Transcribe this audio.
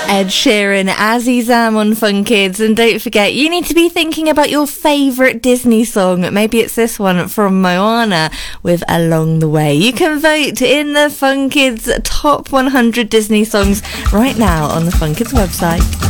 Ed Sheeran, as he's on Fun Kids. And don't forget, you need to be thinking about your favourite Disney song. Maybe it's this one from Moana with Along the Way. You can vote in the Fun Kids Top 100 Disney songs right now on the Fun Kids website.